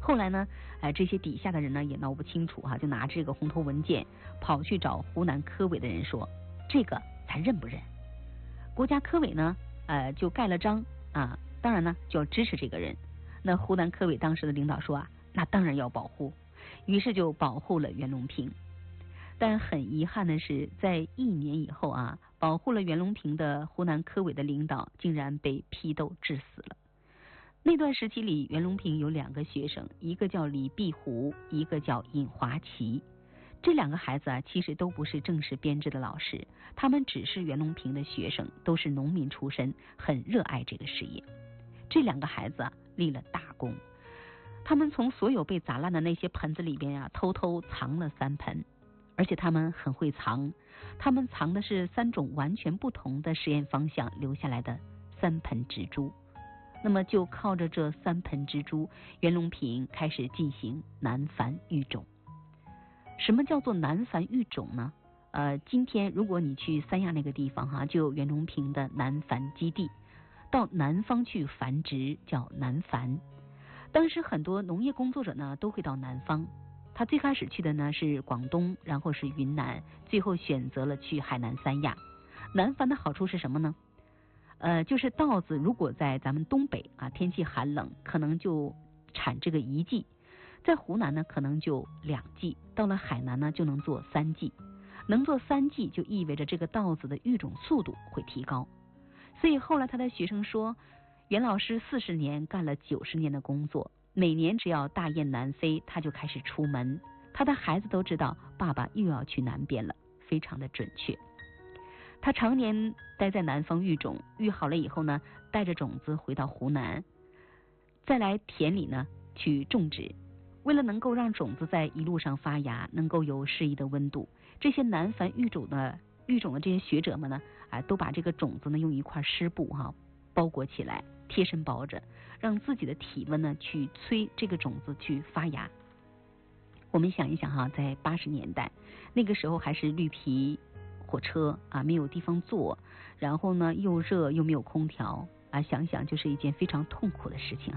后来呢，这些底下的人呢也闹不清楚就拿这个红头文件跑去找湖南科委的人说，这个咱认不认？国家科委呢，就盖了章当然呢就要支持这个人。那湖南科委当时的领导说那当然要保护，于是就保护了袁隆平。但很遗憾的是，在1年以后保护了袁隆平的湖南科委的领导竟然被批斗致死了。那段时期里，袁隆平有2个学生，一个叫李碧湖，一个叫尹华奇。这2个孩子其实都不是正式编制的老师，他们只是袁隆平的学生，都是农民出身，很热爱这个事业。这2个孩子立了大功，他们从所有被砸烂的那些盆子里边偷偷藏了3盆，而且他们很会藏，他们藏的是3种完全不同的实验方向留下来的3盆植株。那么就靠着这3盆植株，袁隆平开始进行南繁育种。什么叫做南繁育种呢？今天如果你去三亚那个地方就有袁隆平的南繁基地，到南方去繁殖叫南繁。当时很多农业工作者呢都会到南方，他最开始去的呢是广东，然后是云南，最后选择了去海南三亚。南繁的好处是什么呢？就是稻子如果在咱们东北天气寒冷，可能就产这个1季，在湖南呢可能就2季，到了海南呢就能做3季。能做3季就意味着这个稻子的育种速度会提高。所以后来他的学生说，袁老师40年干了90年的工作，每年只要大雁南飞，他就开始出门，他的孩子都知道爸爸又要去南边了，非常的准确。他常年待在南方育种，育好了以后呢，带着种子回到湖南，再来田里呢去种植。为了能够让种子在一路上发芽，能够有适宜的温度，这些南繁育种的这些学者们呢，都把这个种子呢用一块湿布包裹起来，贴身包着，让自己的体温呢去催这个种子去发芽。我们想一想在80年代，那个时候还是绿皮火车没有地方坐，然后呢又热又没有空调想想就是一件非常痛苦的事情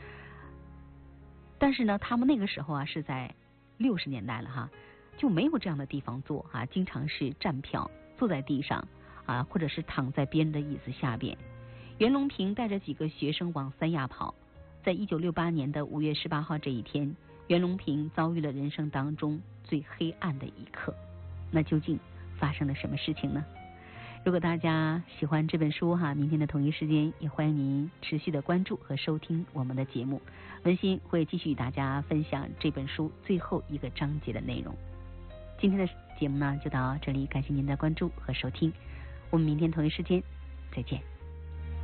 但是呢他们那个时候是在60年代了就没有这样的地方坐经常是站票，坐在地上或者是躺在别人的椅子下边。袁隆平带着几个学生往三亚跑，在1968年的5月18号这一天，袁隆平遭遇了人生当中最黑暗的一刻。那究竟发生了什么事情呢？如果大家喜欢这本书明天的同一时间也欢迎您持续的关注和收听我们的节目，文心会继续与大家分享这本书最后一个章节的内容。今天的节目呢就到这里，感谢您的关注和收听，我们明天同一时间再见。